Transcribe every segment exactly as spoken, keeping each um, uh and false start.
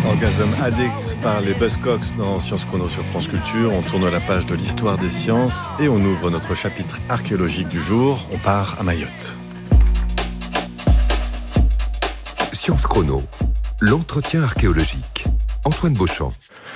Orgasm Addict par les Buzzcocks dans Sciences Chrono sur France Culture. On tourne la page de l'histoire des sciences et on ouvre notre chapitre archéologique du jour. On part à Mayotte. Sciences Chrono, l'entretien archéologique. Antoine Beauchamp.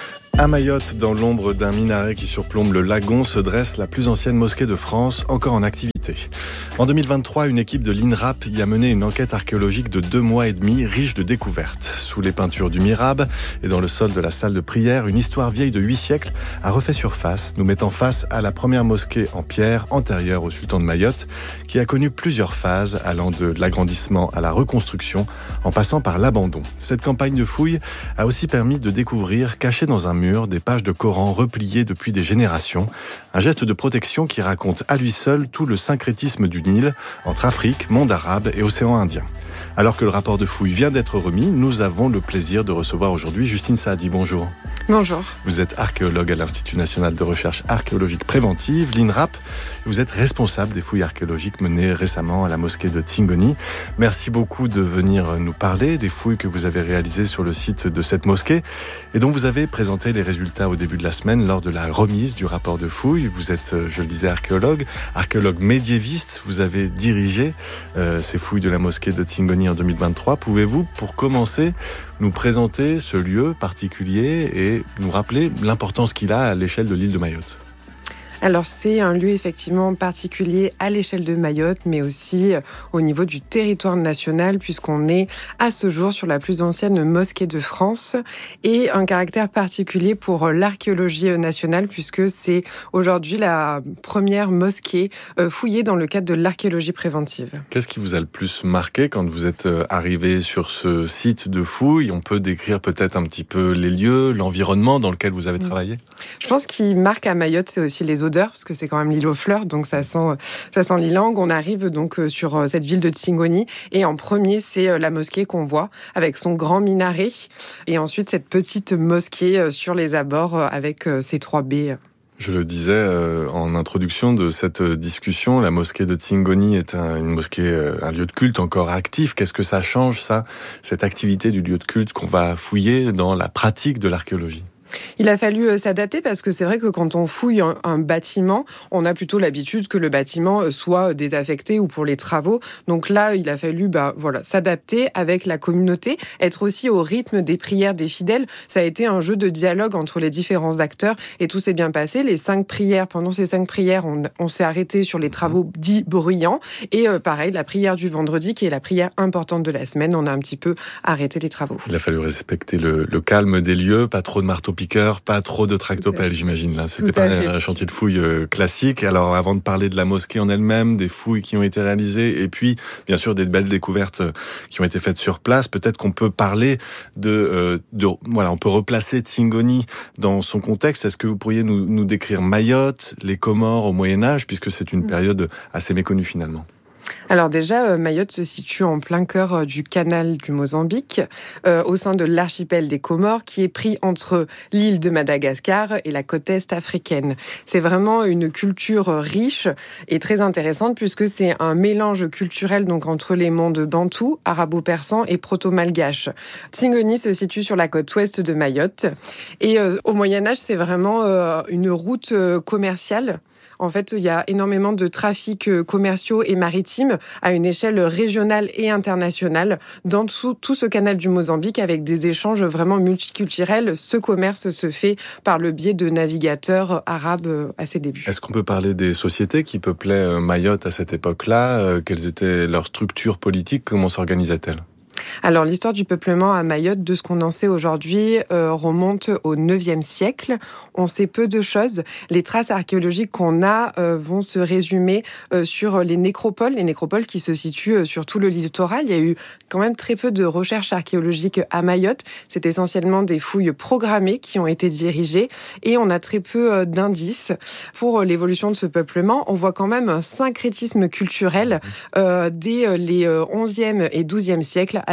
À Mayotte, dans l'ombre d'un minaret qui surplombe le lagon, se dresse la plus ancienne mosquée de France, encore en activité. En deux mille vingt-trois, une équipe de l'INRAP y a mené une enquête archéologique de deux mois et demi, riche de découvertes. Sous les peintures du mihrab et dans le sol de la salle de prière, une histoire vieille de huit siècles a refait surface, nous mettant face à la première mosquée en pierre antérieure au sultan de Mayotte, qui a connu plusieurs phases, allant de l'agrandissement à la reconstruction, en passant par l'abandon. Cette campagne de fouilles a aussi permis de découvrir, cachés dans un mur, des pages de Coran repliées depuis des générations. Un geste de protection qui raconte à lui seul tout le syncrétisme du Nil entre Afrique, monde arabe et océan Indien. Alors que le rapport de fouille vient d'être remis, nous avons le plaisir de recevoir aujourd'hui Justine Saadi. Bonjour. Bonjour. Vous êtes archéologue à l'Institut national de recherche archéologique préventive, l'INRAP. Vous êtes responsable des fouilles archéologiques menées récemment à la mosquée de Tingoni. Merci beaucoup de venir nous parler des fouilles que vous avez réalisées sur le site de cette mosquée et dont vous avez présenté les résultats au début de la semaine lors de la remise du rapport de fouilles. Vous êtes, je le disais, archéologue, archéologue médiéviste. Vous avez dirigé euh, ces fouilles de la mosquée de Tingoni en deux mille vingt-trois. Pouvez-vous, pour commencer, nous présenter ce lieu particulier et nous rappeler l'importance qu'il a à l'échelle de l'île de Mayotte? Alors c'est un lieu effectivement particulier à l'échelle de Mayotte, mais aussi au niveau du territoire national, puisqu'on est à ce jour sur la plus ancienne mosquée de France, et un caractère particulier pour l'archéologie nationale, puisque c'est aujourd'hui la première mosquée fouillée dans le cadre de l'archéologie préventive. Qu'est-ce qui vous a le plus marqué quand vous êtes arrivé sur ce site de fouilles? On peut décrire peut-être un petit peu les lieux, l'environnement dans lequel vous avez travaillé? Je pense qu'il marque à Mayotte, c'est aussi les odeurs, parce que c'est quand même l'île aux fleurs, donc ça sent, ça sent l'ilang. On arrive donc sur cette ville de Tingoni, et en premier, c'est la mosquée qu'on voit, avec son grand minaret, et ensuite cette petite mosquée sur les abords, avec ses trois baies. Je le disais euh, en introduction de cette discussion, la mosquée de Tingoni est un, une mosquée, euh, un lieu de culte encore actif. Qu'est-ce que ça change, ça, cette activité du lieu de culte qu'on va fouiller dans la pratique de l'archéologie? Il a fallu s'adapter parce que c'est vrai que quand on fouille un, un bâtiment, on a plutôt l'habitude que le bâtiment soit désaffecté ou pour les travaux. Donc là, il a fallu bah, voilà, s'adapter avec la communauté, être aussi au rythme des prières des fidèles. Ça a été un jeu de dialogue entre les différents acteurs et tout s'est bien passé. Les cinq prières, pendant ces cinq prières, on, on s'est arrêté sur les travaux dits bruyants. Et euh, pareil, la prière du vendredi, qui est la prière importante de la semaine, on a un petit peu arrêté les travaux. Il a fallu respecter le, le calme des lieux, pas trop de marteau piqueur, pas trop de tractopelles, j'imagine. Là, c'était pas un chantier de fouilles euh, classique. Alors, avant de parler de la mosquée en elle-même, des fouilles qui ont été réalisées, et puis, bien sûr, des belles découvertes qui ont été faites sur place, peut-être qu'on peut parler de, euh, de voilà, on peut replacer Tingoni dans son contexte. Est-ce que vous pourriez nous, nous décrire Mayotte, les Comores au Moyen-Âge, puisque c'est une période assez méconnue finalement? Alors déjà, Mayotte se situe en plein cœur du canal du Mozambique, euh, au sein de l'archipel des Comores, qui est pris entre l'île de Madagascar et la côte est africaine. C'est vraiment une culture riche et très intéressante, puisque c'est un mélange culturel donc entre les mondes bantous, arabo-persans et proto-malgaches. Tingoni se situe sur la côte ouest de Mayotte, et euh, au Moyen-Âge, c'est vraiment euh, une route euh, commerciale. En fait, il y a énormément de trafics commerciaux et maritimes à une échelle régionale et internationale dans tout, tout ce canal du Mozambique, avec des échanges vraiment multiculturels. Ce commerce se fait par le biais de navigateurs arabes à ses débuts. Est-ce qu'on peut parler des sociétés qui peuplaient Mayotte à cette époque-là? Quelles étaient leurs structures politiques? Comment s'organisaient-elles? Alors, l'histoire du peuplement à Mayotte, de ce qu'on en sait aujourd'hui, euh, remonte au neuvième siècle. On sait peu de choses. Les traces archéologiques qu'on a euh, vont se résumer euh, sur les nécropoles, les nécropoles qui se situent euh, sur tout le littoral. Il y a eu quand même très peu de recherches archéologiques à Mayotte. C'est essentiellement des fouilles programmées qui ont été dirigées, et on a très peu euh, d'indices pour l'évolution de ce peuplement. On voit quand même un syncrétisme culturel euh, dès les onzième et douzième siècles à la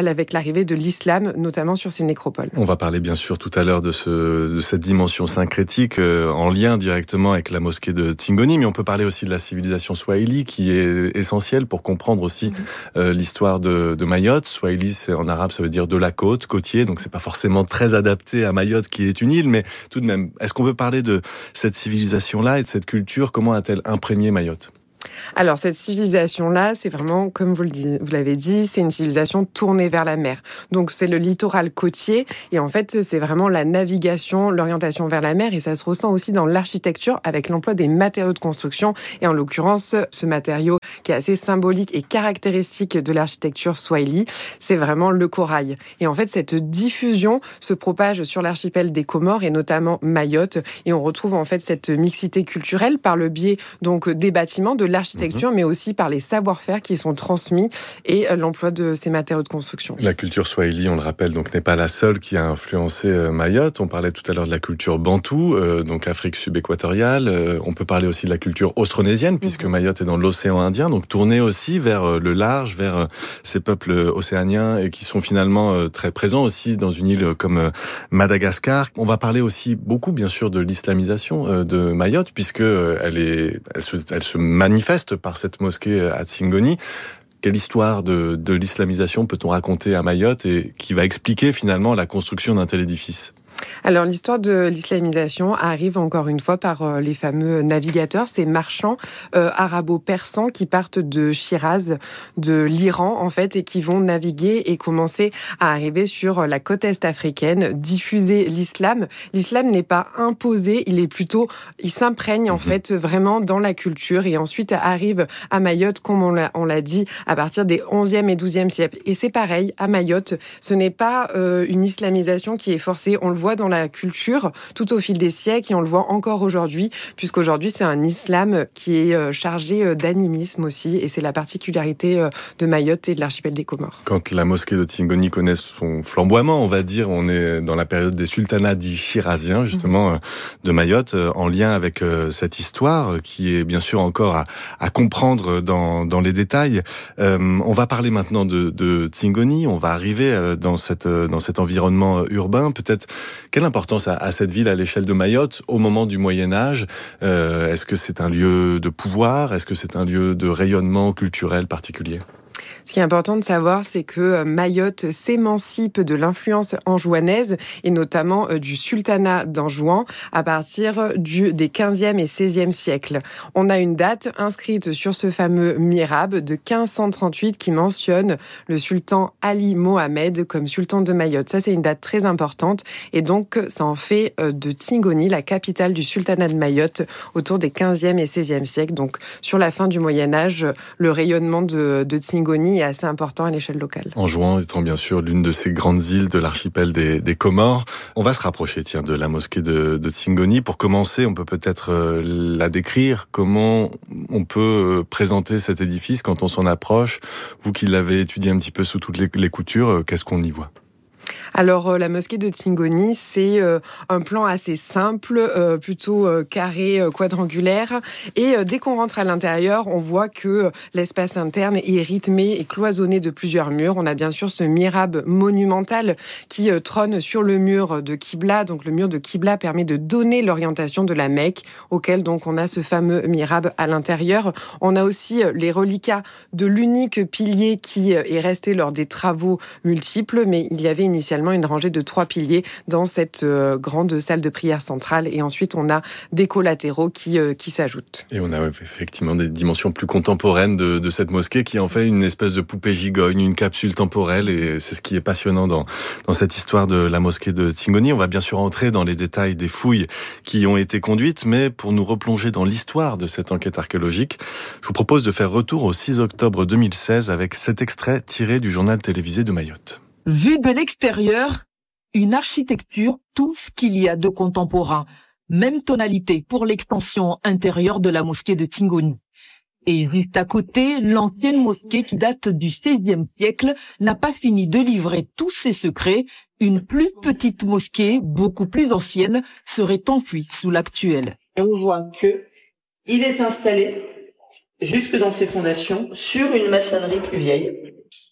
avec l'arrivée de l'islam, notamment sur ces nécropoles. On va parler bien sûr tout à l'heure de, ce, de cette dimension syncrétique euh, en lien directement avec la mosquée de Tingoni, mais on peut parler aussi de la civilisation swahili qui est essentielle pour comprendre aussi euh, l'histoire de, de Mayotte. Swahili, c'est, en arabe, ça veut dire de la côte, côtier, donc c'est pas forcément très adapté à Mayotte qui est une île, mais tout de même, est-ce qu'on peut parler de cette civilisation-là et de cette culture? Comment a-t-elle imprégné Mayotte? Alors, cette civilisation-là, c'est vraiment, comme vous, le dit, vous l'avez dit, c'est une civilisation tournée vers la mer. Donc, c'est le littoral côtier. Et en fait, c'est vraiment la navigation, l'orientation vers la mer. Et ça se ressent aussi dans l'architecture avec l'emploi des matériaux de construction. Et en l'occurrence, ce matériau qui est assez symbolique et caractéristique de l'architecture swahili, c'est vraiment le corail. Et en fait, cette diffusion se propage sur l'archipel des Comores et notamment Mayotte. Et on retrouve en fait cette mixité culturelle par le biais donc des bâtiments, de l'architecture, mmh. mais aussi par les savoir-faire qui sont transmis et l'emploi de ces matériaux de construction. La culture swahili, on le rappelle, donc n'est pas la seule qui a influencé Mayotte. On parlait tout à l'heure de la culture bantoue, euh, donc Afrique subéquatoriale. Euh, on peut parler aussi de la culture austronésienne, puisque mmh. Mayotte est dans l'océan Indien, donc tournée aussi vers le large, vers ces peuples océaniens et qui sont finalement très présents aussi dans une île comme Madagascar. On va parler aussi beaucoup, bien sûr, de l'islamisation de Mayotte, puisque elle est, elle se, elle se manifeste par cette mosquée à Tingoni. Quelle histoire de, de l'islamisation peut-on raconter à Mayotte et qui va expliquer finalement la construction d'un tel édifice ? Alors, l'histoire de l'islamisation arrive encore une fois par les fameux navigateurs, ces marchands euh, arabo-persans qui partent de Shiraz, de l'Iran en fait, et qui vont naviguer et commencer à arriver sur la côte est africaine, diffuser l'islam. L'islam n'est pas imposé, il est plutôt, il s'imprègne en mmh. fait vraiment dans la culture et ensuite arrive à Mayotte, comme on l'a, on l'a dit, à partir des onzième et douzième siècles. Et c'est pareil, à Mayotte, ce n'est pas euh, une islamisation qui est forcée, on le voit dans la culture tout au fil des siècles et on le voit encore aujourd'hui, puisqu'aujourd'hui c'est un islam qui est chargé d'animisme aussi et c'est la particularité de Mayotte et de l'archipel des Comores. Quand la mosquée de Tingoni connaît son flamboiement, on va dire, on est dans la période des sultanats dits chiraziens, justement, mmh. de Mayotte, en lien avec cette histoire qui est bien sûr encore à, à comprendre dans, dans les détails. Euh, on va parler maintenant de, de Tingoni, on va arriver dans, cette, dans cet environnement urbain, peut-être. Quelle importance a, a cette ville à l'échelle de Mayotte au moment du Moyen-Âge ? euh, Est-ce que c'est un lieu de pouvoir ? Est-ce que c'est un lieu de rayonnement culturel particulier ? Ce qui est important de savoir, c'est que Mayotte s'émancipe de l'influence anjouanaise et notamment du sultanat d'Anjouan à partir du, des quinzième et seizième siècles. On a une date inscrite sur ce fameux mihrab de quinze cent trente-huit qui mentionne le sultan Ali Mohamed comme sultan de Mayotte. Ça, c'est une date très importante et donc ça en fait de Tingoni la capitale du sultanat de Mayotte autour des quinzième et seizième siècles. Donc sur la fin du Moyen-Âge, le rayonnement de, de Tingoni est assez important à l'échelle locale. Anjouan étant bien sûr l'une de ces grandes îles de l'archipel des, des Comores. On va se rapprocher tiens, de la mosquée de, de Tingoni. Pour commencer, on peut peut-être euh, la décrire. Comment on peut présenter cet édifice quand on s'en approche ? Vous qui l'avez étudié un petit peu sous toutes les, les coutures, euh, qu'est-ce qu'on y voit ? Alors, la mosquée de Tingoni, c'est euh, un plan assez simple, euh, plutôt euh, carré, euh, quadrangulaire. Et euh, dès qu'on rentre à l'intérieur, on voit que euh, l'espace interne est rythmé et cloisonné de plusieurs murs. On a bien sûr ce mihrab monumental qui euh, trône sur le mur de Qibla. Donc, le mur de Qibla permet de donner l'orientation de la Mecque, auquel donc on a ce fameux mihrab à l'intérieur. On a aussi euh, les reliquats de l'unique pilier qui euh, est resté lors des travaux multiples, mais il y avait initialement une rangée de trois piliers dans cette euh, grande salle de prière centrale. Et ensuite, on a des collatéraux qui, euh, qui s'ajoutent. Et on a effectivement des dimensions plus contemporaines de, de cette mosquée qui en fait une espèce de poupée gigogne, une capsule temporelle. Et c'est ce qui est passionnant dans, dans cette histoire de la mosquée de Tingoni. On va bien sûr entrer dans les détails des fouilles qui ont été conduites, mais pour nous replonger dans l'histoire de cette enquête archéologique, je vous propose de faire retour au six octobre deux mille seize avec cet extrait tiré du journal télévisé de Mayotte. Vu de l'extérieur, une architecture, tout ce qu'il y a de contemporain. Même tonalité pour l'extension intérieure de la mosquée de Tingoni. Et juste à côté, l'ancienne mosquée qui date du seizième siècle n'a pas fini de livrer tous ses secrets. Une plus petite mosquée, beaucoup plus ancienne, serait enfuie sous l'actuelle. Et on voit que il est installé jusque dans ses fondations sur une maçonnerie plus vieille.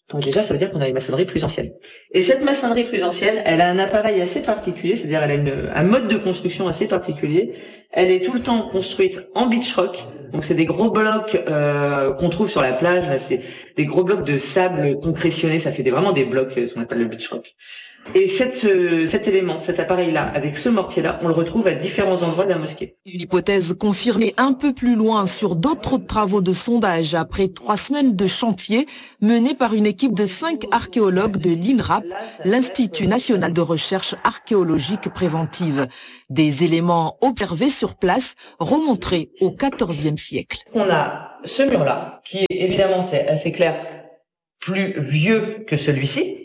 Donc déjà, ça veut dire qu'on a une maçonnerie plus ancienne. Et cette maçonnerie plus ancienne, elle a un appareil assez particulier, c'est-à-dire elle a une, un mode de construction assez particulier. Elle est tout le temps construite en beach rock. Donc c'est des gros blocs euh, qu'on trouve sur la plage. Là, c'est des gros blocs de sable concrétionnés. Ça fait des, vraiment des blocs, ce qu'on appelle le beach rock. Et cette, euh, cet élément, cet appareil-là, avec ce mortier-là, on le retrouve à différents endroits de la mosquée. Une hypothèse confirmée un peu plus loin sur d'autres travaux de sondage après trois semaines de chantier menés par une équipe de cinq archéologues de l'INRAP, l'Institut national de recherche archéologique préventive. Des éléments observés sur place remonteraient au quatorzième siècle. On a ce mur-là, qui est évidemment, c'est assez clair, plus vieux que celui-ci.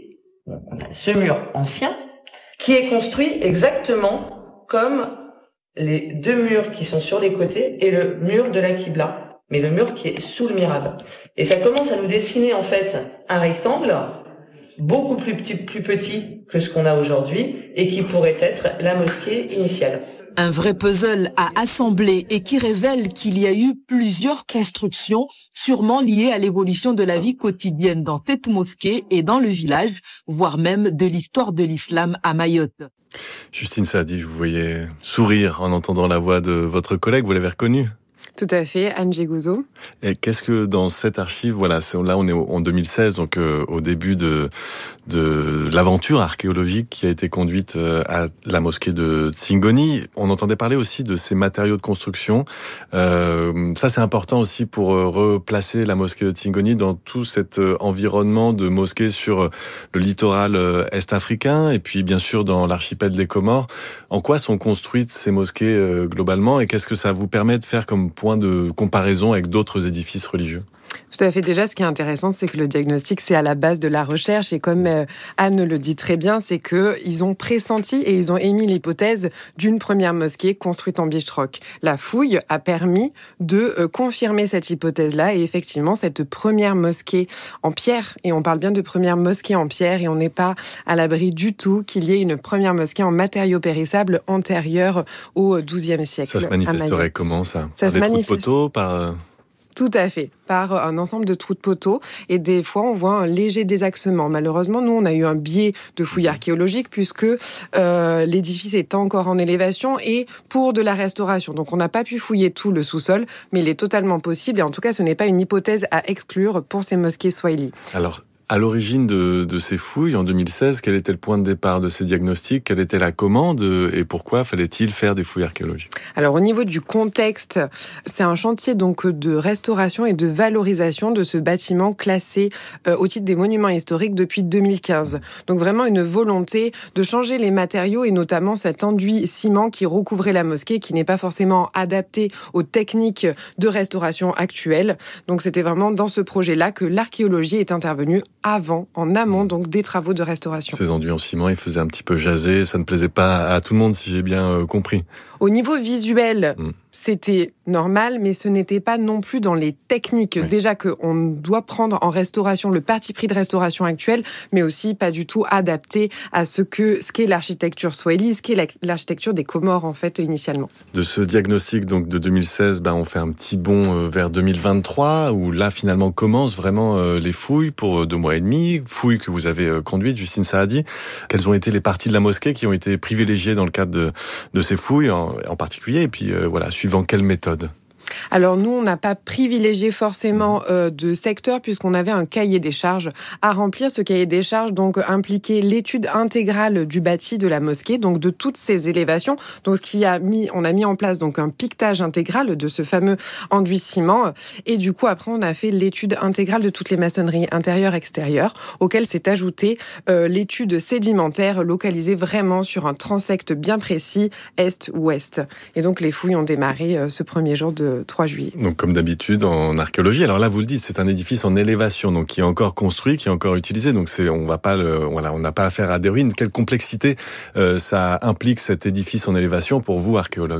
Ce mur ancien, qui est construit exactement comme les deux murs qui sont sur les côtés et le mur de la Qibla, mais le mur qui est sous le mihrab. Et ça commence à nous dessiner en fait un rectangle beaucoup plus petit, plus petit que ce qu'on a aujourd'hui et qui pourrait être la mosquée initiale. Un vrai puzzle à assembler et qui révèle qu'il y a eu plusieurs constructions, sûrement liées à l'évolution de la vie quotidienne dans cette mosquée et dans le village, voire même de l'histoire de l'islam à Mayotte. Justine Saadi, vous voyez sourire en entendant la voix de votre collègue, vous l'avez reconnue ? Tout à fait, Anne Gégozo. Et qu'est-ce que dans cette archive, voilà, c'est, là on est en deux mille seize, donc euh, au début de, de l'aventure archéologique qui a été conduite euh, à la mosquée de Tsingoni. On entendait parler aussi de ces matériaux de construction. Euh, ça c'est important aussi pour euh, replacer la mosquée de Tsingoni dans tout cet euh, environnement de mosquées sur euh, le littoral euh, est-africain et puis bien sûr dans l'archipel des Comores. En quoi sont construites ces mosquées euh, globalement et qu'est-ce que ça vous permet de faire comme point de comparaison avec d'autres édifices religieux? Tout à fait. Déjà, ce qui est intéressant, c'est que le diagnostic, c'est à la base de la recherche. Et comme Anne le dit très bien, c'est qu'ils ont pressenti et ils ont émis l'hypothèse d'une première mosquée construite en beach rock. La fouille a permis de confirmer cette hypothèse-là. Et effectivement, cette première mosquée en pierre, et on parle bien de première mosquée en pierre, et on n'est pas à l'abri du tout qu'il y ait une première mosquée en matériaux périssables antérieure au douzième siècle. Ça se manifesterait comment, ça? Ça Par se des manifeste... trous de poteaux, par... Tout à fait, par un ensemble de trous de poteaux. Et des fois, on voit un léger désaxement. Malheureusement, nous, on a eu un biais de fouilles archéologiques puisque euh, l'édifice est encore en élévation et pour de la restauration. Donc, on n'a pas pu fouiller tout le sous-sol, mais il est totalement possible. Et en tout cas, ce n'est pas une hypothèse à exclure pour ces mosquées swahili. Alors, à l'origine de, de ces fouilles, en deux mille seize, quel était le point de départ de ces diagnostics? Quelle était la commande et pourquoi fallait-il faire des fouilles archéologiques? Alors, au niveau du contexte, c'est un chantier donc de restauration et de valorisation de ce bâtiment classé euh, au titre des monuments historiques depuis deux mille quinze. Donc vraiment une volonté de changer les matériaux et notamment cet enduit ciment qui recouvrait la mosquée, qui n'est pas forcément adapté aux techniques de restauration actuelles. Donc c'était vraiment dans ce projet-là que l'archéologie est intervenue avant, en amont donc des travaux de restauration. Ces enduits en ciment, ils faisaient un petit peu jaser, ça ne plaisait pas à tout le monde si j'ai bien euh, compris. Au niveau visuel, mmh. c'était normal, mais ce n'était pas non plus dans les techniques. Oui. Déjà qu'on doit prendre en restauration le parti pris de restauration actuelle, mais aussi pas du tout adapté à ce que ce qu'est l'architecture swahili, ce qu'est l'architecture des Comores en fait initialement. De ce diagnostic donc de deux mille seize, ben on fait un petit bond vers deux mille vingt-trois où là finalement commencent vraiment les fouilles pour deux mois et demi, fouilles que vous avez conduites, Justine Saadi. Quelles ont été les parties de la mosquée qui ont été privilégiées dans le cadre de, de ces fouilles en, en particulier et puis euh, voilà, suivant quelle méthode? Alors nous, on n'a pas privilégié forcément euh, de secteur puisqu'on avait un cahier des charges à remplir. Ce cahier des charges donc impliquait l'étude intégrale du bâti de la mosquée, donc de toutes ces élévations. Donc ce qui a mis, on a mis en place donc un piquetage intégral de ce fameux enduit ciment. Et du coup après, on a fait l'étude intégrale de toutes les maçonneries intérieures, extérieures, auquel s'est ajoutée euh, l'étude sédimentaire localisée vraiment sur un transect bien précis est-ouest. Et donc les fouilles ont démarré euh, ce premier jour de trois juillet. Donc comme d'habitude en archéologie, alors là vous le dites, c'est un édifice en élévation, donc qui est encore construit, qui est encore utilisé, donc c'est, on va pas, le, voilà, on n'a pas affaire à des ruines. Quelle complexité euh, ça implique cet édifice en élévation pour vous, archéologue?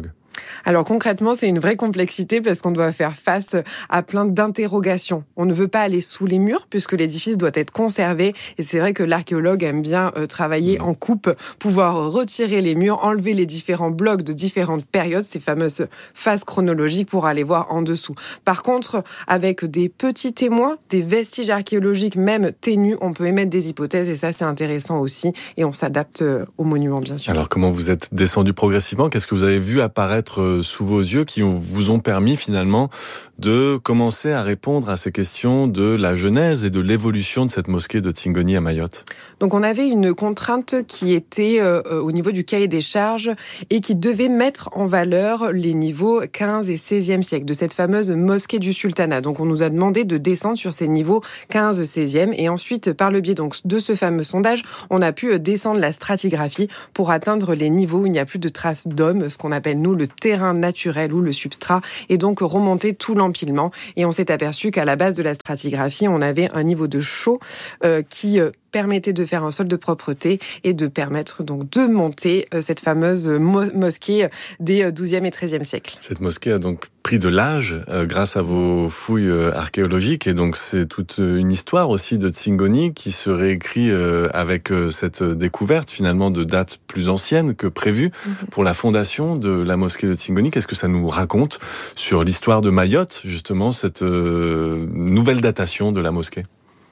Alors concrètement, c'est une vraie complexité parce qu'on doit faire face à plein d'interrogations. On ne veut pas aller sous les murs puisque l'édifice doit être conservé. Et c'est vrai que l'archéologue aime bien euh, travailler en coupe, pouvoir retirer les murs, enlever les différents blocs de différentes périodes, ces fameuses phases chronologiques pour aller voir en dessous. Par contre, avec des petits témoins, des vestiges archéologiques même ténus, on peut émettre des hypothèses et ça c'est intéressant aussi. Et on s'adapte aux monuments bien sûr. Alors comment vous êtes descendu progressivement ? Qu'est-ce que vous avez vu apparaître sous vos yeux qui vous ont permis finalement de commencer à répondre à ces questions de la genèse et de l'évolution de cette mosquée de Tingoni à Mayotte? Donc on avait une contrainte qui était euh, au niveau du cahier des charges et qui devait mettre en valeur les niveaux quinze et seizième siècle de cette fameuse mosquée du sultanat. Donc on nous a demandé de descendre sur ces niveaux quinze seizième et ensuite par le biais donc de ce fameux sondage, on a pu descendre la stratigraphie pour atteindre les niveaux où il n'y a plus de traces d'hommes, ce qu'on appelle nous le terrain naturel ou le substrat, et donc remonter tout l'empilement. Et on s'est aperçu qu'à la base de la stratigraphie, on avait un niveau de chaux euh, qui euh, permettait de faire un sol de propreté et de permettre donc de monter euh, cette fameuse mo- mosquée des douzième et treizième siècles. Cette mosquée a donc pris de l'âge euh, grâce à vos fouilles euh, archéologiques et donc c'est toute une histoire aussi de Tingoni qui se réécrit euh, avec euh, cette découverte finalement de dates plus anciennes que prévues mm-hmm. pour la fondation de la mosquée de Tingoni. Qu'est-ce que ça nous raconte sur l'histoire de Mayotte, justement, cette euh, nouvelle datation de la mosquée ?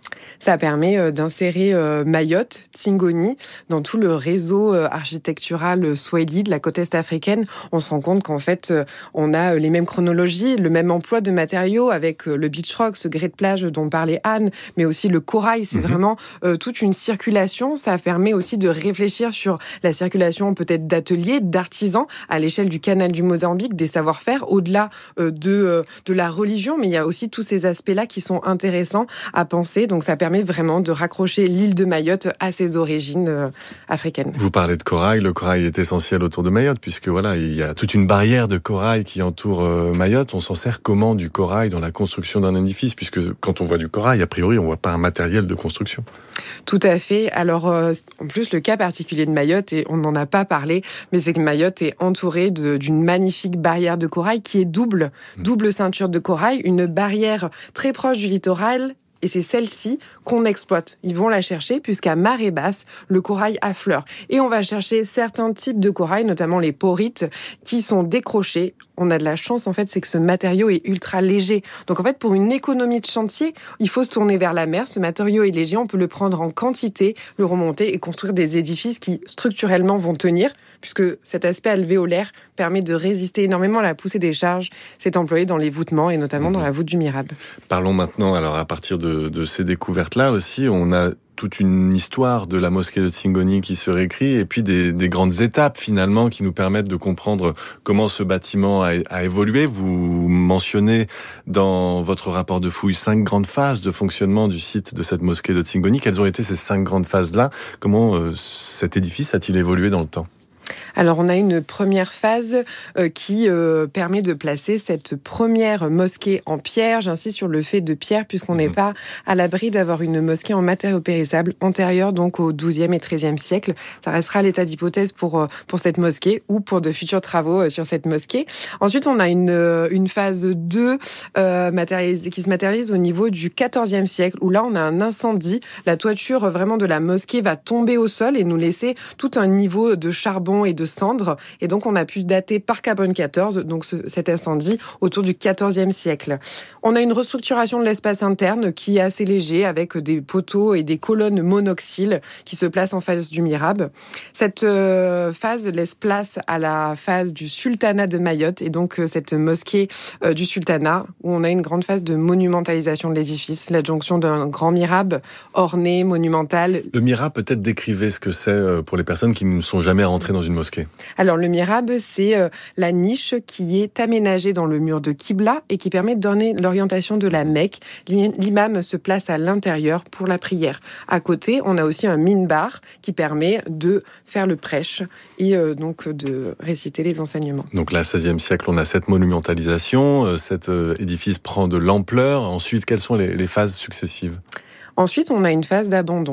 Ça permet d'insérer Mayotte, Tingoni, dans tout le réseau architectural swahili de la côte est africaine. On se rend compte qu'en fait, on a les mêmes chronologies, le même emploi de matériaux avec le beach rock, ce grès de plage dont parlait Anne, mais aussi le corail. C'est mmh. vraiment euh, toute une circulation. Ça permet aussi de réfléchir sur la circulation peut-être d'ateliers, d'artisans à l'échelle du canal du Mozambique, des savoir-faire au-delà euh, de, euh, de la religion. Mais il y a aussi tous ces aspects-là qui sont intéressants à penser. Donc ça permet vraiment de raccrocher l'île de Mayotte à ses origines euh, africaines. Vous parlez de corail, le corail est essentiel autour de Mayotte puisque voilà, il y a toute une barrière de corail qui entoure euh, Mayotte. On s'en sert comment du corail dans la construction d'un édifice puisque quand on voit du corail, a priori, on voit pas un matériel de construction. Tout à fait. Alors, euh, en plus, le cas particulier de Mayotte, et on n'en a pas parlé, mais c'est que Mayotte est entourée de, d'une magnifique barrière de corail qui est double, mmh. double ceinture de corail, une barrière très proche du littoral. Et c'est celle-ci qu'on exploite. Ils vont la chercher puisqu'à marée basse, le corail affleure. Et on va chercher certains types de corail, notamment les porites, qui sont décrochés. On a de la chance, en fait, c'est que ce matériau est ultra léger. Donc, en fait, pour une économie de chantier, il faut se tourner vers la mer. Ce matériau est léger, on peut le prendre en quantité, le remonter et construire des édifices qui, structurellement, vont tenir, puisque cet aspect alvéolaire permet de résister énormément à la poussée des charges. C'est employé dans les voûtements et notamment dans la voûte du Mihrab. Parlons maintenant, alors, à partir de De, de ces découvertes-là aussi, on a toute une histoire de la mosquée de Tingoni qui se réécrit et puis des, des grandes étapes finalement qui nous permettent de comprendre comment ce bâtiment a, a évolué. Vous mentionnez dans votre rapport de fouille cinq grandes phases de fonctionnement du site de cette mosquée de Tingoni. Quelles ont été ces cinq grandes phases-là ? Comment euh, cet édifice a-t-il évolué dans le temps ? Alors, on a une première phase euh, qui euh, permet de placer cette première mosquée en pierre. J'insiste sur le fait de pierre, puisqu'on n'est mmh. pas à l'abri d'avoir une mosquée en matériaux périssables antérieure donc au douzième et treizième siècle. Ça restera l'état d'hypothèse pour, pour cette mosquée ou pour de futurs travaux sur cette mosquée. Ensuite, on a une, une phase deux euh, qui se matérialise au niveau du quatorzième siècle, où là, on a un incendie. La toiture vraiment de la mosquée va tomber au sol et nous laisser tout un niveau de charbon et de cendres. Et donc, on a pu dater par carbone quatorze, donc ce, cet incendie, autour du quatorzième siècle. On a une restructuration de l'espace interne qui est assez léger, avec des poteaux et des colonnes monoxyles qui se placent en face du Mihrab. Cette euh, phase laisse place à la phase du sultanat de Mayotte, et donc euh, cette mosquée euh, du sultanat, où on a une grande phase de monumentalisation de l'édifice, l'adjonction d'un grand Mihrab orné, monumental. Le Mihrab, peut-être décrivez ce que c'est pour les personnes qui ne sont jamais rentrées dans une mosquée. Alors, le Mihrab, c'est euh, la niche qui est aménagée dans le mur de Qibla et qui permet de donner l'orientation de la Mecque. L'imam se place à l'intérieur pour la prière. À côté, on a aussi un minbar qui permet de faire le prêche et euh, donc de réciter les enseignements. Donc là, seizième siècle, on a cette monumentalisation, euh, cet euh, édifice prend de l'ampleur. Ensuite, quelles sont les, les phases successives ? Ensuite, on a une phase d'abandon.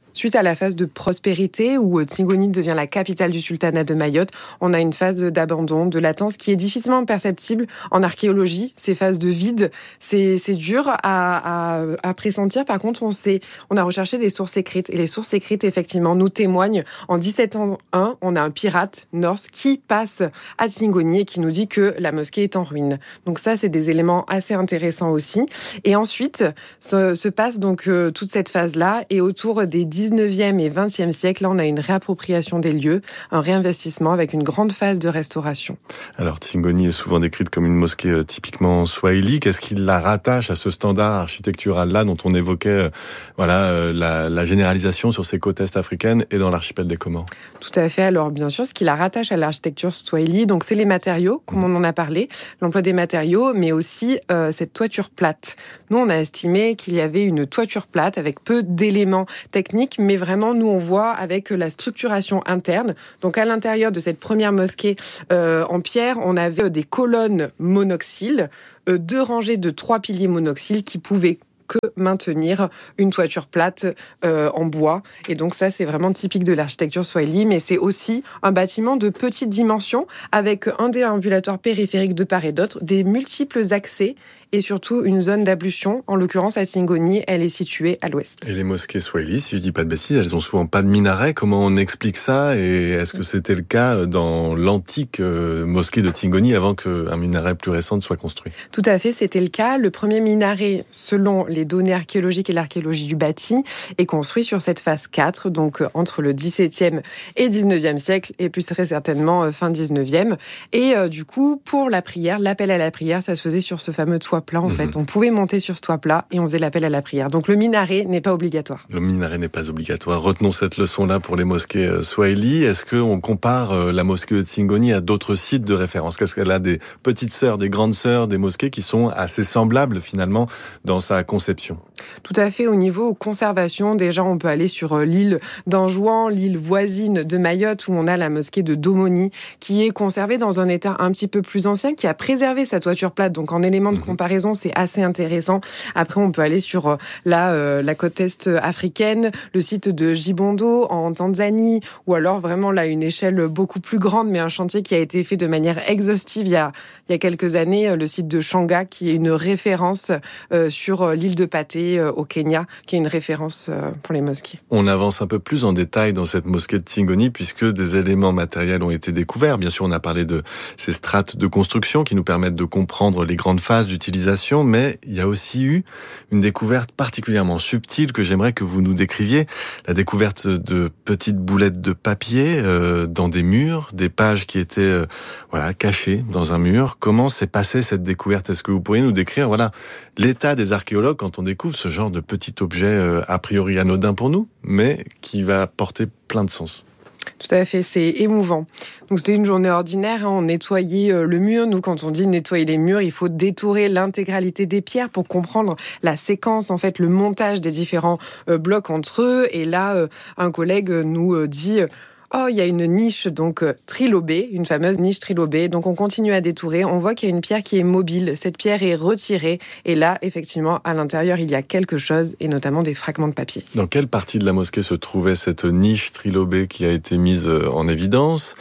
Suite à la phase de prospérité où Tsingoni devient la capitale du sultanat de Mayotte, on a une phase d'abandon, de latence qui est difficilement perceptible en archéologie. Ces phases de vide, c'est, c'est dur à, à, à pressentir. Par contre, on, sait, on a recherché des sources écrites et les sources écrites, effectivement, nous témoignent. En dix-sept cent un, on a un pirate norse qui passe à Tsingoni et qui nous dit que la mosquée est en ruine. Donc ça, c'est des éléments assez intéressants aussi. Et ensuite, se, se passe donc euh, toute cette phase-là et autour des dix-neuvième et vingtième siècle, là, on a une réappropriation des lieux, un réinvestissement avec une grande phase de restauration. Alors, Tsingoni est souvent décrite comme une mosquée euh, typiquement swahili. Qu'est-ce qui la rattache à ce standard architectural-là dont on évoquait euh, voilà, euh, la, la généralisation sur ces côtes est-africaines et dans l'archipel des Comores? Tout à fait. Alors, bien sûr, ce qui la rattache à l'architecture swahili, donc c'est les matériaux, comme on en a parlé, l'emploi des matériaux, mais aussi euh, cette toiture plate. Nous, on a estimé qu'il y avait une toiture plate avec peu d'éléments techniques, mais vraiment, nous, on voit avec la structuration interne. Donc, à l'intérieur de cette première mosquée euh, en pierre, on avait des colonnes monoxyles, euh, deux rangées de trois piliers monoxyles qui pouvaient que maintenir une toiture plate euh, en bois. Et donc ça, c'est vraiment typique de l'architecture swahili, mais c'est aussi un bâtiment de petite dimension avec un déambulatoire périphérique de part et d'autre, des multiples accès et surtout une zone d'ablution. En l'occurrence, à Tsingoni, elle est située à l'ouest. Et les mosquées swahili, si je dis pas de bêtises, elles ont souvent pas de minaret. Comment on explique ça? Et est-ce que c'était le cas dans l'antique euh, mosquée de Tsingoni avant qu'un minaret plus récent soit construit? Tout à fait, c'était le cas. Le premier minaret, selon les données archéologiques et l'archéologie du bâti, est construit sur cette phase quatre, donc entre le dix-septième et dix-neuvième siècle, et plus très certainement fin dix-neuvième. Et euh, du coup, pour la prière, l'appel à la prière, ça se faisait sur ce fameux toit plat, en mmh. fait. On pouvait monter sur ce toit plat et on faisait l'appel à la prière. Donc le minaret n'est pas obligatoire. Le minaret n'est pas obligatoire. Retenons cette leçon-là pour les mosquées euh, swahili. Est-ce qu'on compare euh, la mosquée de Tsingoni à d'autres sites de référence? Qu'est-ce qu'elle a des petites sœurs, des grandes sœurs, des mosquées qui sont assez semblables finalement dans sa conception? Tout à fait. Au niveau conservation, déjà on peut aller sur euh, l'île d'Anjouan, l'île voisine de Mayotte, où on a la mosquée de Domoni, qui est conservée dans un état un petit peu plus ancien, qui a préservé sa toiture plate. Donc en élément de mmh. comparaison, c'est assez intéressant. Après, on peut aller sur la, euh, la côte est africaine, le site de Jibondo en Tanzanie, ou alors vraiment là une échelle beaucoup plus grande, mais un chantier qui a été fait de manière exhaustive il y a, il y a quelques années, le site de Shanga, qui est une référence euh, sur l'île de Paté euh, au Kenya, qui est une référence euh, pour les mosquées. On avance un peu plus en détail dans cette mosquée de Tsingoni, puisque des éléments matériels ont été découverts. Bien sûr, on a parlé de ces strates de construction qui nous permettent de comprendre les grandes phases d'utilisation, mais il y a aussi eu une découverte particulièrement subtile que j'aimerais que vous nous décriviez. La découverte de petites boulettes de papier euh, dans des murs, des pages qui étaient euh, voilà, cachées dans un mur. Comment s'est passée cette découverte? Est-ce que vous pourriez nous décrire voilà, l'état des archéologues quand on découvre ce genre de petit objet euh, a priori anodin pour nous, mais qui va porter plein de sens? Tout à fait, c'est émouvant. Donc c'était une journée ordinaire, hein, on nettoyait euh, le mur. Nous, quand on dit nettoyer les murs, il faut détourer l'intégralité des pierres pour comprendre la séquence, en fait, le montage des différents euh, blocs entre eux. Et là, euh, un collègue nous euh, dit... Oh, il y a une niche donc euh, trilobée, une fameuse niche trilobée. Donc on continue à détourer. On voit qu'il y a une pierre qui est mobile. Cette pierre est retirée. Et là, effectivement, à l'intérieur, il y a quelque chose, et notamment des fragments de papier. Dans quelle partie de la mosquée se trouvait cette niche trilobée qui a été mise en évidence?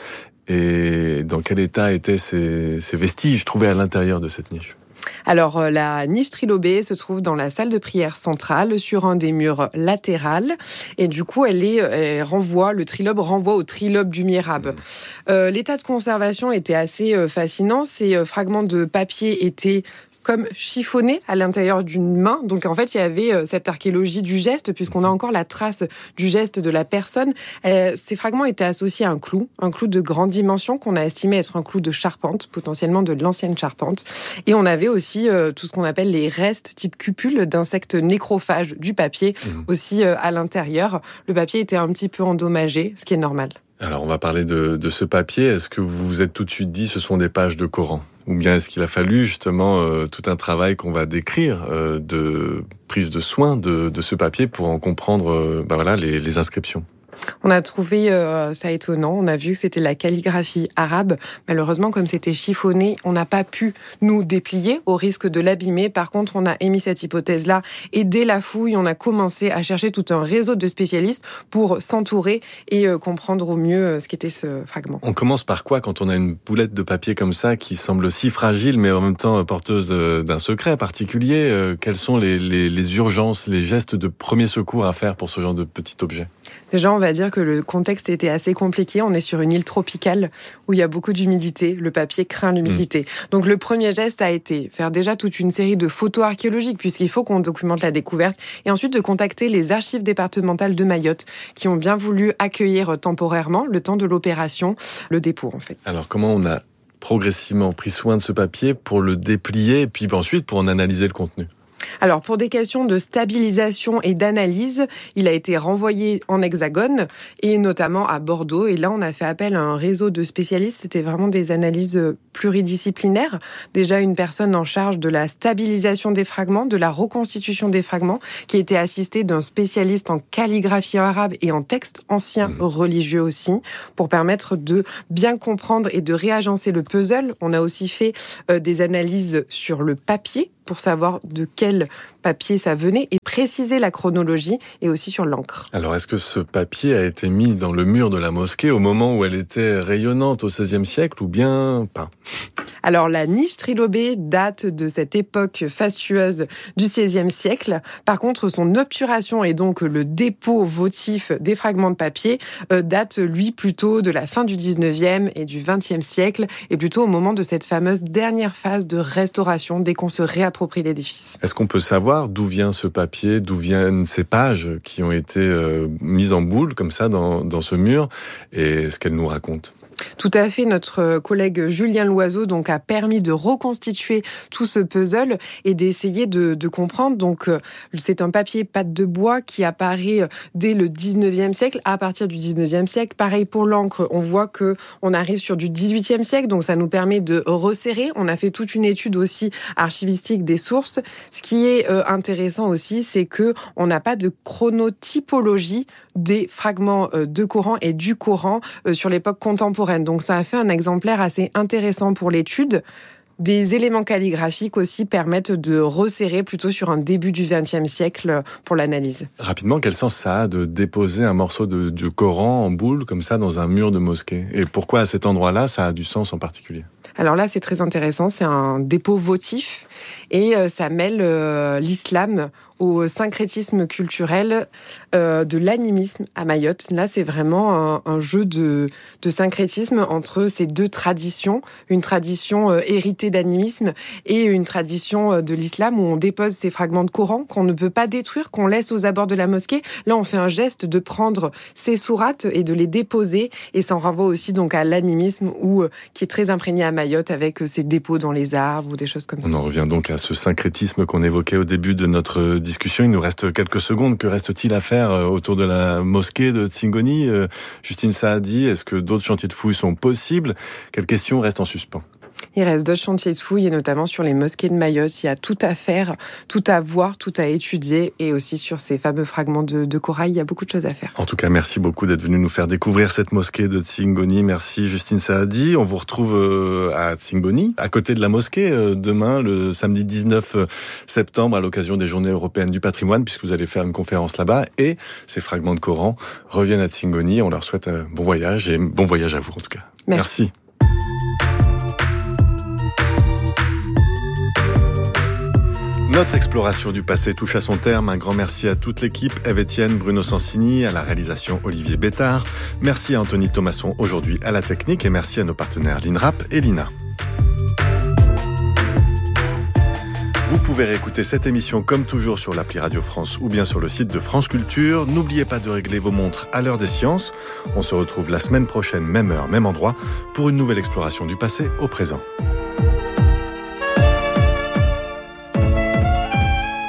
Et dans quel état étaient ces, ces vestiges trouvés à l'intérieur de cette niche? Alors, la niche trilobée se trouve dans la salle de prière centrale, sur un des murs latéral. Et du coup, elle est, elle renvoie, le trilobe renvoie au trilobe du mihrab. Mmh. Euh, l'état de conservation était assez fascinant. Ces fragments de papier étaient comme chiffonné à l'intérieur d'une main. Donc en fait, il y avait cette archéologie du geste, puisqu'on a encore la trace du geste de la personne. Euh, ces fragments étaient associés à un clou, un clou de grande dimension qu'on a estimé être un clou de charpente, potentiellement de l'ancienne charpente. Et on avait aussi euh, tout ce qu'on appelle les restes type cupule d'insectes nécrophages du papier, mmh. aussi euh, à l'intérieur. Le papier était un petit peu endommagé, ce qui est normal. Alors on va parler de, de ce papier. Est-ce que vous vous êtes tout de suite dit ce sont des pages de Coran? Ou bien est-ce qu'il a fallu justement euh, tout un travail qu'on va décrire euh, de prise de soin de, de ce papier pour en comprendre euh, ben voilà, les, les inscriptions? On a trouvé euh, ça étonnant. On a vu que c'était la calligraphie arabe. Malheureusement, comme c'était chiffonné, on n'a pas pu nous déplier au risque de l'abîmer. Par contre, on a émis cette hypothèse-là et dès la fouille, on a commencé à chercher tout un réseau de spécialistes pour s'entourer et euh, comprendre au mieux euh, ce qu'était ce fragment. On commence par quoi quand on a une boulette de papier comme ça qui semble si fragile mais en même temps porteuse d'un secret particulier? euh, Quelles sont les, les, les urgences, les gestes de premier secours à faire pour ce genre de petit objet? Déjà, on va dire que le contexte était assez compliqué. On est sur une île tropicale où il y a beaucoup d'humidité. Le papier craint l'humidité. Mmh. Donc, le premier geste a été faire déjà toute une série de photos archéologiques, puisqu'il faut qu'on documente la découverte, et ensuite de contacter les archives départementales de Mayotte, qui ont bien voulu accueillir temporairement, le temps de l'opération, le dépôt, en fait. Alors, comment on a progressivement pris soin de ce papier pour le déplier, et puis ensuite pour en analyser le contenu? Alors, pour des questions de stabilisation et d'analyse, il a été renvoyé en Hexagone et notamment à Bordeaux. Et là, on a fait appel à un réseau de spécialistes. C'était vraiment des analyses pluridisciplinaires. Déjà, une personne en charge de la stabilisation des fragments, de la reconstitution des fragments, qui a été assistée d'un spécialiste en calligraphie arabe et en texte ancien religieux aussi, pour permettre de bien comprendre et de réagencer le puzzle. On a aussi fait euh, des analyses sur le papier, pour savoir de quel papier ça venait et préciser la chronologie et aussi sur l'encre. Alors, est-ce que ce papier a été mis dans le mur de la mosquée au moment où elle était rayonnante au seizième siècle ou bien pas? Alors, la niche trilobée date de cette époque fastueuse du seizième siècle. Par contre, son obturation et donc le dépôt votif des fragments de papier euh, date, lui, plutôt de la fin du dix-neuvième et du vingtième siècle, et plutôt au moment de cette fameuse dernière phase de restauration, dès qu'on se réapproprie l'édifice. Est-ce qu'on peut savoir d'où vient ce papier, d'où viennent ces pages qui ont été euh, mises en boule, comme ça, dans, dans ce mur, et ce qu'elles nous racontent? Tout à fait. Notre collègue Julien Loiseau donc, a permis de reconstituer tout ce puzzle et d'essayer de, de comprendre. Donc, c'est un papier pâte de bois qui apparaît dès le dix-neuvième siècle, à partir du dix-neuvième siècle. Pareil pour l'encre, on voit qu'on arrive sur du dix-huitième siècle, donc ça nous permet de resserrer. On a fait toute une étude aussi archivistique des sources. Ce qui est euh, intéressant aussi, c'est qu'on n'a pas de chronotypologie des fragments euh, de Coran et du Coran euh, sur l'époque contemporaine. Donc ça a fait un exemplaire assez intéressant pour l'étude. Des éléments calligraphiques aussi permettent de resserrer plutôt sur un début du vingtième siècle pour l'analyse. Rapidement, quel sens ça a de déposer un morceau de, de Coran en boule comme ça dans un mur de mosquée? Et pourquoi à cet endroit-là, ça a du sens en particulier? Alors là, c'est très intéressant. C'est un dépôt votif et ça mêle euh, l'islam au syncrétisme culturel euh, de l'animisme à Mayotte. Là, c'est vraiment un, un jeu de, de syncrétisme entre ces deux traditions, une tradition euh, héritée d'animisme et une tradition euh, de l'islam où on dépose ces fragments de Coran qu'on ne peut pas détruire, qu'on laisse aux abords de la mosquée. Là, on fait un geste de prendre ces sourates et de les déposer, et ça en renvoie aussi donc à l'animisme où, euh, qui est très imprégné à Mayotte avec euh, ces dépôts dans les arbres ou des choses comme ça. On en revient donc à ce syncrétisme qu'on évoquait au début de notre discussion. Il nous reste quelques secondes. Que reste-t-il à faire autour de la mosquée de Tsingoni? Justine Saadi, est-ce que d'autres chantiers de fouilles sont possibles? Quelles questions restent en suspens? Il reste d'autres chantiers de fouilles, et notamment sur les mosquées de Mayotte. Il y a tout à faire, tout à voir, tout à étudier, et aussi sur ces fameux fragments de, de corail, il y a beaucoup de choses à faire. En tout cas, merci beaucoup d'être venu nous faire découvrir cette mosquée de Tsingoni. Merci Justine Saadi. On vous retrouve à Tsingoni, à côté de la mosquée, demain, le samedi dix-neuf septembre, à l'occasion des Journées européennes du patrimoine, puisque vous allez faire une conférence là-bas, et ces fragments de Coran reviennent à Tsingoni. On leur souhaite un bon voyage, et bon voyage à vous en tout cas. Merci. Merci. Notre exploration du passé touche à son terme. Un grand merci à toute l'équipe, Ève Etienne, Bruno Sansini, à la réalisation Olivier Bétard. Merci à Anthony Thomasson aujourd'hui à la technique, et merci à nos partenaires l'INRAP et l'I N A. Vous pouvez réécouter cette émission comme toujours sur l'appli Radio France ou bien sur le site de France Culture. N'oubliez pas de régler vos montres à l'heure des sciences. On se retrouve la semaine prochaine, même heure, même endroit, pour une nouvelle exploration du passé au présent.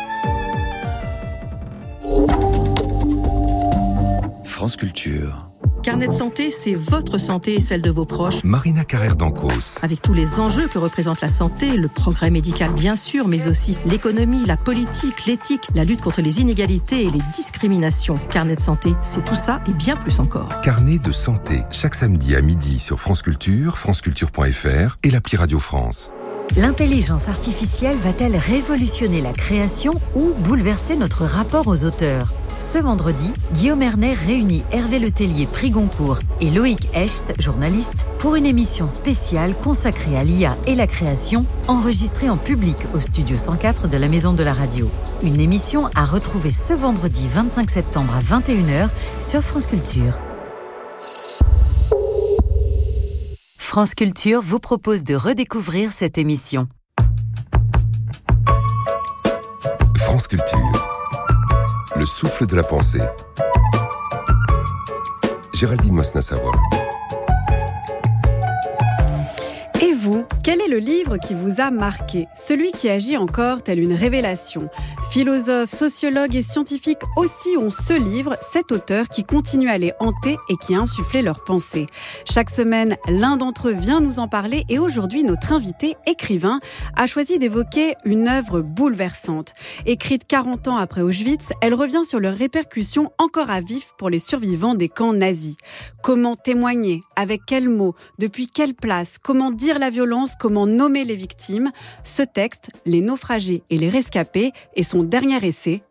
France Culture. Carnet de santé, c'est votre santé et celle de vos proches. Marina Carrère d'Ancos. Avec tous les enjeux que représente la santé, le progrès médical bien sûr, mais aussi l'économie, la politique, l'éthique, la lutte contre les inégalités et les discriminations. Carnet de santé, c'est tout ça et bien plus encore. Carnet de santé, chaque samedi à midi sur France Culture, franceculture point f r et l'appli Radio France. L'intelligence artificielle va-t-elle révolutionner la création ou bouleverser notre rapport aux auteurs ? Ce vendredi, Guillaume Erner réunit Hervé Letellier, prix Goncourt, et Loïc Hecht, journaliste, pour une émission spéciale consacrée à l'I A et la création, enregistrée en public au studio cent quatre de la Maison de la Radio. Une émission à retrouver ce vendredi vingt-cinq septembre à vingt et une heures sur France Culture. France Culture vous propose de redécouvrir cette émission. France Culture. Le souffle de la pensée. Géraldine Mosna-Savoie. Et vous, quel est le livre qui vous a marqué ? Celui qui agit encore tel une révélation. Philosophes, sociologues et scientifiques aussi ont ce livre, cet auteur qui continue à les hanter et qui a insufflé leurs pensées. Chaque semaine, l'un d'entre eux vient nous en parler et aujourd'hui, notre invité, écrivain, a choisi d'évoquer une œuvre bouleversante. Écrite quarante ans après Auschwitz, elle revient sur leurs répercussions encore à vif pour les survivants des camps nazis. Comment témoigner ? Avec quels mots ? Depuis quelle place ? Comment dire la violence ? Comment nommer les victimes ? Ce texte, Les naufragés et les rescapés, est son dernier essai,